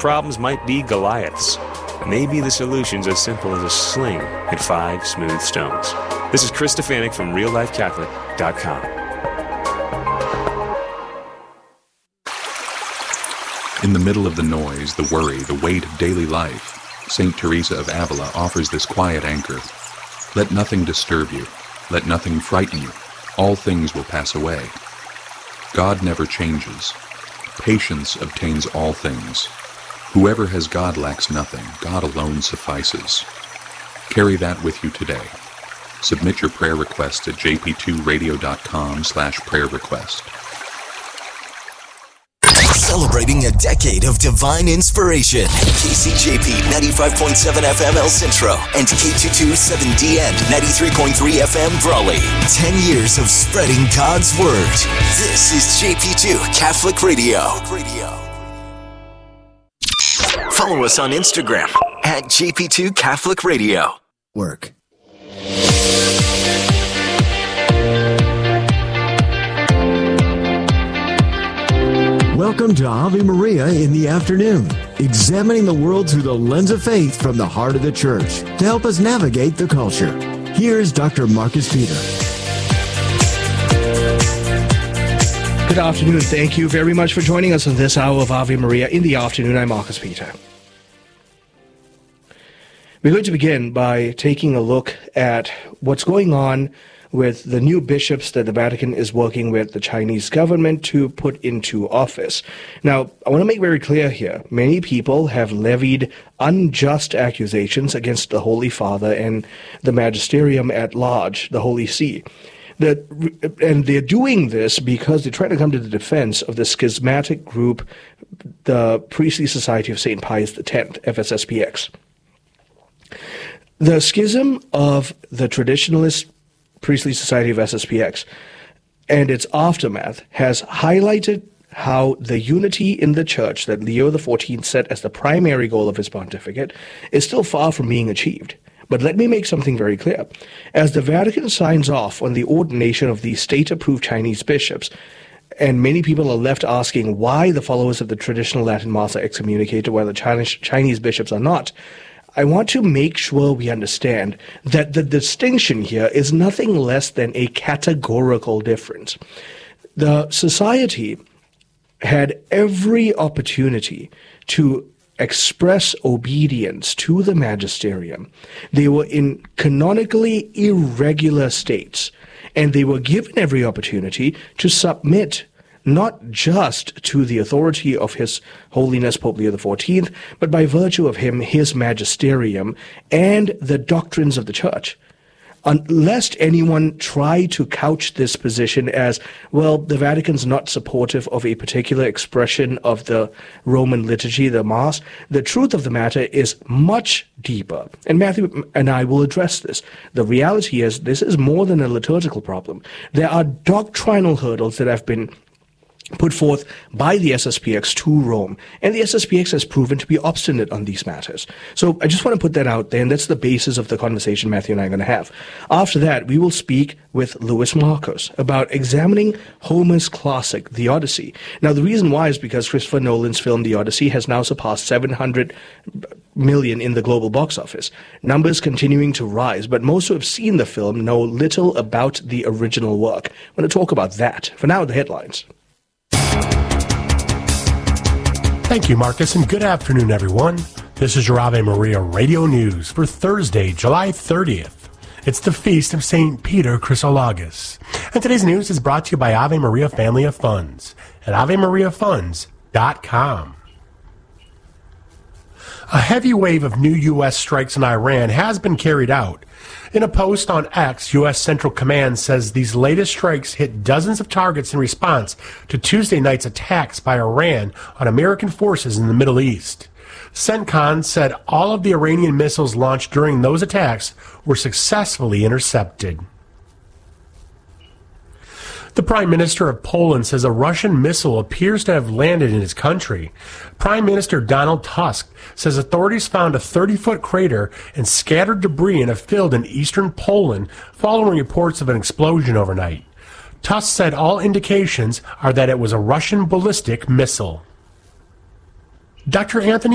problems might be Goliaths. Maybe the solution's as simple as a sling and 5 smooth stones. This is Chris Stefanik from RealLifeCatholic.com. In the middle of the noise, the worry, the weight of daily life, St. Teresa of Avila offers this quiet anchor. Let nothing disturb you. Let nothing frighten you. All things will pass away. God never changes. Patience obtains all things. Whoever has God lacks nothing. God alone suffices. Carry that with you today. Submit your prayer request at jp2radio.com/prayer request. Celebrating a decade of divine inspiration. KCJP 95.7 FM El Centro and K227DN 93.3 FM Brawley. 10 years of spreading God's Word. This is JP2 Catholic Radio. Follow us on Instagram at JP2 Catholic Radio. Work. Welcome to Ave Maria in the afternoon, examining the world through the lens of faith from the heart of the Church to help us navigate the culture. Here's Dr. Marcus Peter. Good afternoon. Thank you very much for joining us on this hour of Ave Maria in the afternoon. I'm Marcus Peter. We're going to begin by taking a look at what's going on with the new bishops that the Vatican is working with the Chinese government to put into office. Now, I want to make very clear here, many people have levied unjust accusations against the Holy Father and the magisterium at large, the Holy See. And they're doing this because they're trying to come to the defense of the schismatic group, the Priestly Society of St. Pius X, FSSPX. The schism of the traditionalist Priestly Society of SSPX and its aftermath has highlighted how the unity in the Church that Leo XIV set as the primary goal of his pontificate is still far from being achieved. But let me make something very clear. As the Vatican signs off on the ordination of these state-approved Chinese bishops, and many people are left asking why the followers of the traditional Latin Mass are excommunicated while the Chinese bishops are not, I want to make sure we understand that the distinction here is nothing less than a categorical difference. The society had every opportunity to express obedience to the magisterium. They were in canonically irregular states, and they were given every opportunity to submit not just to the authority of His Holiness Pope Leo XIV, but by virtue of him, his magisterium, and the doctrines of the Church. Lest anyone try to couch this position as, well, the Vatican's not supportive of a particular expression of the Roman liturgy, the Mass, the truth of the matter is much deeper. And Matthew and I will address this. The reality is this is more than a liturgical problem. There are doctrinal hurdles that have been put forth by the SSPX to Rome, and the SSPX has proven to be obstinate on these matters. So I just want to put that out there, and that's the basis of the conversation Matthew and I are going to have. After that, we will speak with Louis Marcos about examining Homer's classic, The Odyssey. Now, the reason why is because Christopher Nolan's film, The Odyssey, has now surpassed 700 million in the global box office. Numbers continuing to rise, but most who have seen the film know little about the original work. I'm going to talk about that. For now, the headlines. Thank you, Marcus, and good afternoon, everyone. This is your Ave Maria Radio News for Thursday, July 30th. It's the feast of St. Peter Chrysologus. And today's news is brought to you by Ave Maria Family of Funds at AveMariaFunds.com. A heavy wave of new U.S. strikes in Iran has been carried out. In a post on X, U.S. Central Command says these latest strikes hit dozens of targets in response to Tuesday night's attacks by Iran on American forces in the Middle East. CENTCOM said all of the Iranian missiles launched during those attacks were successfully intercepted. The Prime Minister of Poland says a Russian missile appears to have landed in his country. Prime Minister Donald Tusk says authorities found a 30-foot crater and scattered debris in a field in eastern Poland following reports of an explosion overnight. Tusk said all indications are that it was a Russian ballistic missile. Dr. Anthony